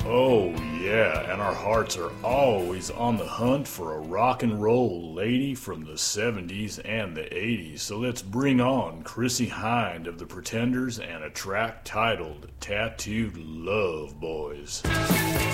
Oh, yeah, and our hearts are always on the hunt for a rock and roll lady from the 70s and the 80s. So let's bring on Chrissy Hind of the Pretenders and a track titled Tattooed Love Boys.